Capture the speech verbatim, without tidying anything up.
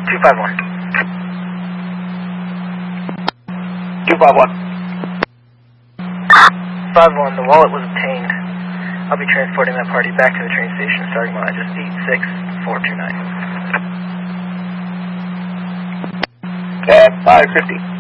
two five one. two five one. five one, the wallet was obtained. I'll be transporting that party back to the train station starting my address eight six four two nine. At five fifty.